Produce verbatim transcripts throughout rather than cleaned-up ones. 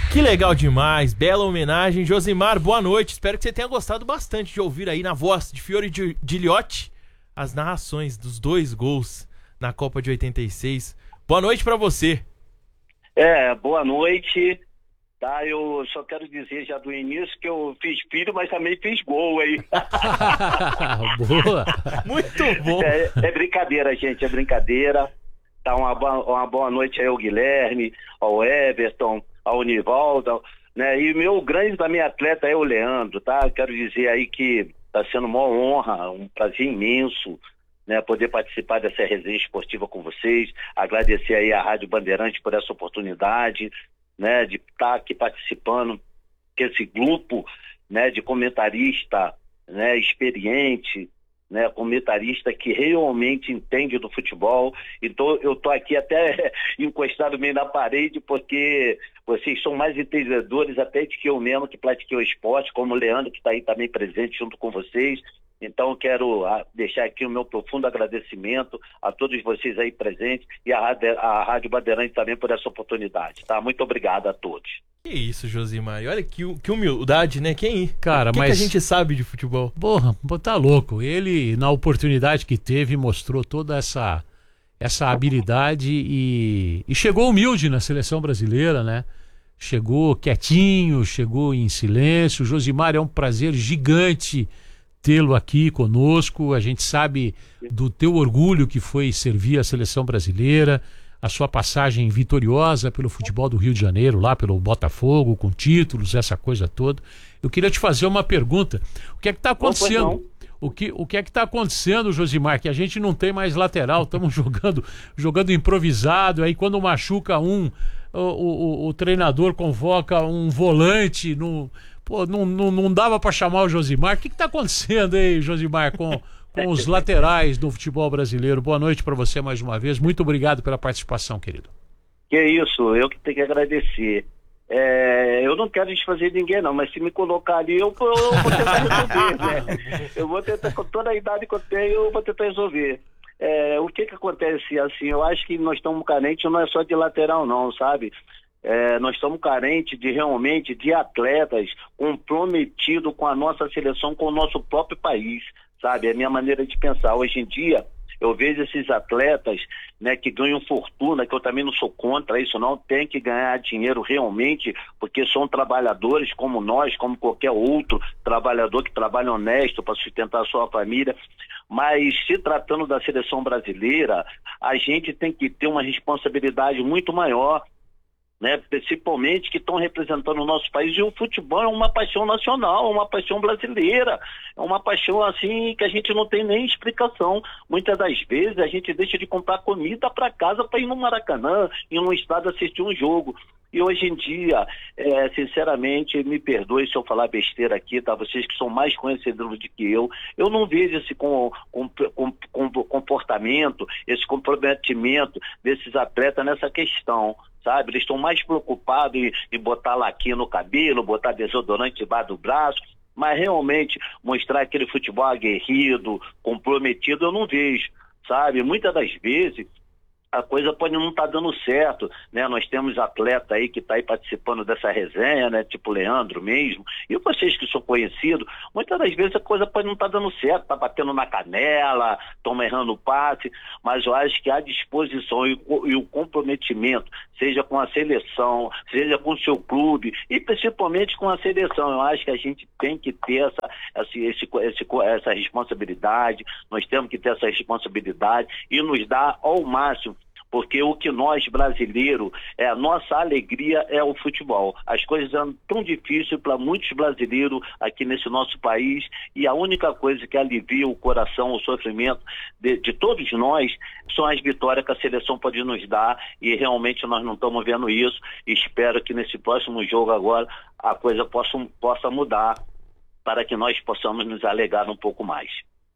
Que legal demais, bela homenagem. Josimar, boa noite. Espero que você tenha gostado bastante de ouvir aí na voz de Fiore Giliotti as narrações dos dois gols na Copa de oitenta e seis. Boa noite pra você. É, boa noite. Tá, eu só quero dizer já do início que eu fiz filho, mas também fiz gol aí. Boa. Muito bom. É, é brincadeira, gente, é brincadeira. Tá, uma boa, uma boa noite aí ao Guilherme, ao Everton, ao Nivaldo, né? E meu grande da minha atleta é o Leandro, tá? Quero dizer aí que tá sendo uma honra, um prazer imenso, né, poder participar dessa resenha esportiva com vocês. Agradecer aí à Rádio Bandeirantes por essa oportunidade, né, de estar aqui participando com esse grupo, né, de comentarista, né, experiente, né, comentarista que realmente entende do futebol. Então eu tô aqui até encostado meio na parede, porque vocês são mais entendedores até de que eu mesmo, que pratiquei o esporte, como o Leandro, que está aí também presente junto com vocês. Então eu quero deixar aqui o meu profundo agradecimento a todos vocês aí presentes e a Rádio, a Rádio Bandeirantes também por essa oportunidade, tá? Muito obrigado a todos. Que isso, Josimar. Olha que, que humildade, né? Quem, cara, que mas... que a gente sabe de futebol? Porra, tá louco. Ele, na oportunidade que teve, mostrou toda essa, essa habilidade e, e chegou humilde na seleção brasileira, né? Chegou quietinho, chegou em silêncio. Josimar, é um prazer gigante tê-lo aqui conosco. A gente sabe do teu orgulho que foi servir a seleção brasileira, a sua passagem vitoriosa pelo futebol do Rio de Janeiro, lá pelo Botafogo, com títulos, essa coisa toda. Eu queria te fazer uma pergunta. O que é que está acontecendo? O que, o que é que está acontecendo, Josimar? Que a gente não tem mais lateral, estamos jogando, jogando improvisado, aí quando machuca um, o, o, o treinador convoca um volante, no, pô, não, não, não dava para chamar o Josimar. O que está acontecendo aí, Josimar, com, com os laterais do futebol brasileiro? Boa noite para você mais uma vez. Muito obrigado pela participação, querido. Que isso, eu que tenho que agradecer. É, eu não quero desfazer ninguém não, mas se me colocar ali, eu, eu, eu vou tentar resolver, né? Eu vou tentar, com toda a idade que eu tenho, eu vou tentar resolver. É, o que que acontece, assim, eu acho que nós estamos carentes, não é só de lateral não, sabe? É, nós estamos carentes de realmente de atletas comprometidos com a nossa seleção, com o nosso próprio país, sabe? É a minha maneira de pensar. Hoje em dia, eu vejo esses atletas, né, que ganham fortuna, que eu também não sou contra isso, não, tem que ganhar dinheiro realmente, porque são trabalhadores como nós, como qualquer outro trabalhador que trabalha honesto para sustentar a sua família. Mas se tratando da seleção brasileira, a gente tem que ter uma responsabilidade muito maior, né, principalmente que estão representando o nosso país, e o futebol é uma paixão nacional, uma paixão brasileira, é uma paixão assim que a gente não tem nem explicação. Muitas das vezes a gente deixa de comprar comida para casa para ir no Maracanã, ir num estádio assistir um jogo. E hoje em dia, é, sinceramente, me perdoe se eu falar besteira aqui, tá? Vocês que são mais conhecedores do que eu, eu não vejo esse com, com, com, com, comportamento, esse comprometimento desses atletas nessa questão, sabe? Eles estão mais preocupados em, em botar laquinha no cabelo, botar desodorante debaixo do braço, mas realmente mostrar aquele futebol aguerrido, comprometido, eu não vejo, sabe? Muitas das vezes a coisa pode não estar dando certo, né? Nós temos atleta aí que está aí participando dessa resenha, né? Tipo o Leandro mesmo, e vocês que são conhecidos, muitas das vezes a coisa pode não estar dando certo, tá batendo na canela, estão errando o passe, mas eu acho que a disposição e o, e o comprometimento, seja com a seleção, seja com o seu clube, e principalmente com a seleção, eu acho que a gente tem que ter essa, esse, esse, esse, essa responsabilidade, nós temos que ter essa responsabilidade e nos dar ao máximo, porque o que nós brasileiros, é a nossa alegria é o futebol. As coisas são tão difíceis para muitos brasileiros aqui nesse nosso país, e a única coisa que alivia o coração, o sofrimento de, de todos nós, são as vitórias que a seleção pode nos dar, e realmente nós não estamos vendo isso. Espero que nesse próximo jogo agora a coisa possa, possa mudar, para que nós possamos nos alegrar um pouco mais.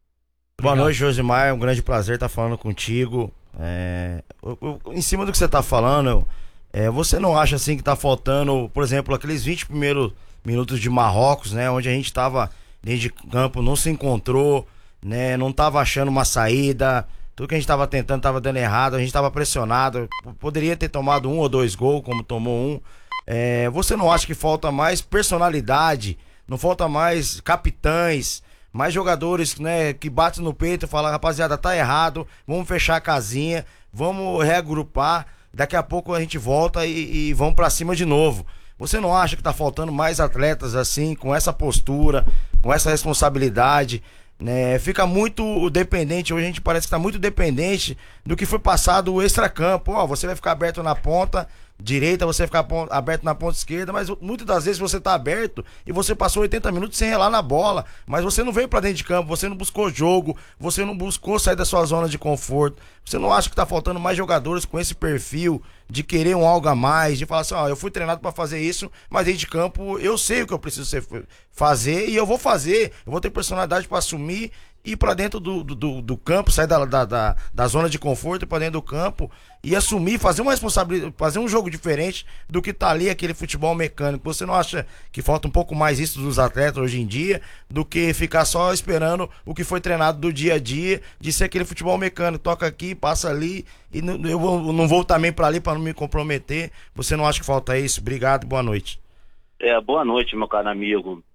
Boa noite, Josimar, é um grande prazer estar falando contigo. É, eu, eu, em cima do que você está falando, é, você não acha assim que está faltando, por exemplo, aqueles vinte primeiros minutos de Marrocos, né, onde a gente estava dentro de campo, não se encontrou, né, não estava achando uma saída, tudo que a gente estava tentando estava dando errado, a gente estava pressionado, poderia ter tomado um ou dois gols, como tomou um, É, você não acha que falta mais personalidade, não falta mais capitães, mais jogadores, né, que batem no peito e falam, rapaziada, tá errado, vamos fechar a casinha, vamos reagrupar, daqui a pouco a gente volta e, e vamos pra cima de novo. Você não acha que tá faltando mais atletas assim, com essa postura, com essa responsabilidade, né? Fica muito dependente, hoje a gente parece que tá muito dependente do que foi passado o extracampo. Ó, você vai ficar aberto na ponta direita, você vai ficar aberto na ponta esquerda, mas muitas das vezes você tá aberto e você passou oitenta minutos sem relar na bola, mas você não veio pra dentro de campo, você não buscou jogo, você não buscou sair da sua zona de conforto. Você não acha que tá faltando mais jogadores com esse perfil de querer um algo a mais, de falar assim, ó, eu fui treinado pra fazer isso, mas dentro de campo eu sei o que eu preciso ser, fazer e eu vou fazer, eu vou ter personalidade pra assumir, ir pra dentro do, do, do campo, sair da, da, da, da zona de conforto, ir pra dentro do campo e assumir, fazer uma responsabilidade, fazer um jogo diferente do que tá ali, aquele futebol mecânico. Você não acha que falta um pouco mais isso dos atletas hoje em dia, do que ficar só esperando o que foi treinado do dia a dia, de ser aquele futebol mecânico, toca aqui, passa ali, e não, eu vou, não vou também pra ali pra não me comprometer. Você não acha que falta isso? Obrigado, boa noite. É, boa noite, meu caro amigo.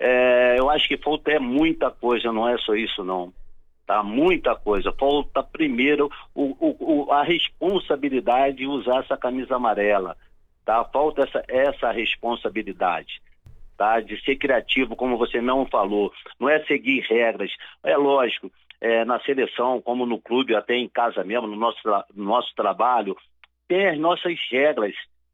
É, eu acho que falta é muita coisa, não é só isso não, tá? Muita coisa. Falta primeiro o, o, o, a responsabilidade de usar essa camisa amarela, tá? Falta essa, essa responsabilidade, tá? De ser criativo, como você mesmo falou, não é seguir regras, é lógico, é, na seleção, como no clube, até em casa mesmo, no nosso, no nosso trabalho, tem as nossas regras,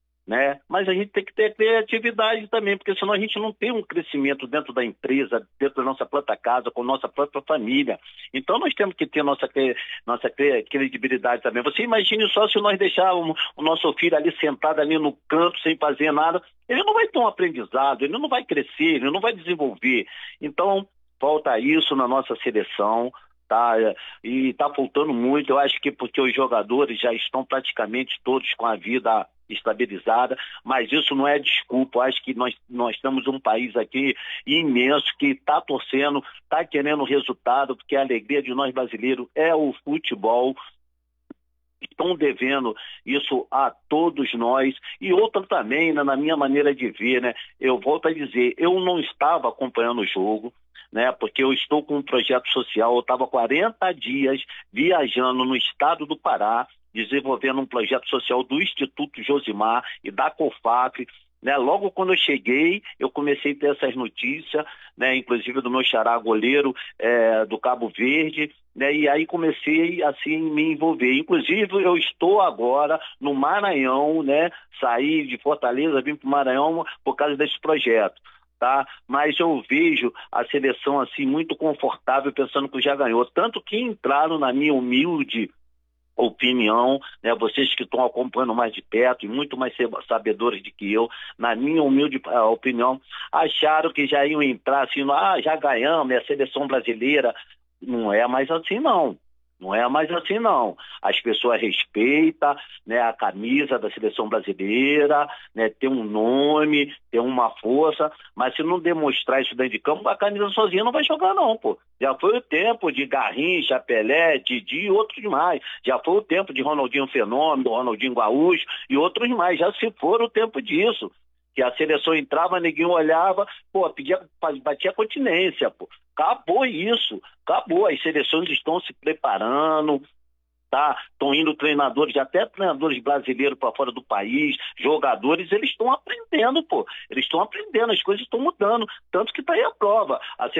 né? Mas a gente tem que ter criatividade também, porque senão a gente não tem um crescimento dentro da empresa, dentro da nossa própria casa, com nossa própria família. Então nós temos que ter nossa, nossa credibilidade também. Você imagine só se nós deixarmos o nosso filho ali sentado ali no canto sem fazer nada, ele não vai ter um aprendizado, ele não vai crescer, ele não vai desenvolver. Então falta isso na nossa seleção, tá? E tá faltando muito, eu acho que porque os jogadores já estão praticamente todos com a vida estabilizada, mas isso não é desculpa. Eu acho que nós, nós temos um país aqui imenso que está torcendo, está querendo resultado, porque a alegria de nós brasileiros é o futebol. Estão devendo isso a todos nós. E outra também, né, na minha maneira de ver, né, eu volto a dizer, eu não estava acompanhando o jogo, né, porque eu estou com um projeto social, eu estava quarenta dias viajando no estado do Pará, desenvolvendo um projeto social do Instituto Josimar e da COFAC, né? Logo quando eu cheguei, eu comecei a ter essas notícias, né? Inclusive do meu xará goleiro é, do Cabo Verde, né? E aí comecei assim me envolver. Inclusive eu estou agora no Maranhão, né? Saí de Fortaleza, vim para o Maranhão por causa desse projeto. Tá? Mas eu vejo a seleção assim muito confortável, pensando que já ganhou. Tanto que entraram, na minha humilde opinião, né, vocês que estão acompanhando mais de perto e muito mais sabedores do que eu, na minha humilde uh, opinião, acharam que já iam entrar assim, ah, já ganhamos, é a seleção brasileira. Não é mais assim não. Não é mais assim não. As pessoas respeitam, né, a camisa da seleção brasileira, né, tem um nome, tem uma força, mas se não demonstrar isso dentro de campo, a camisa sozinha não vai jogar não, pô. Já foi o tempo de Garrincha, Pelé, Didi e outros mais. Já foi o tempo de Ronaldinho Fenômeno, Ronaldinho Gaúcho e outros mais. Já se for o tempo disso. Que a seleção entrava, ninguém olhava, pô, pedia, batia continência, pô. Acabou isso, acabou. As seleções estão se preparando, tá? Estão indo treinadores, até treinadores brasileiros para fora do país, jogadores, eles estão aprendendo, pô. Eles estão aprendendo, as coisas estão mudando, tanto que tá aí a prova. A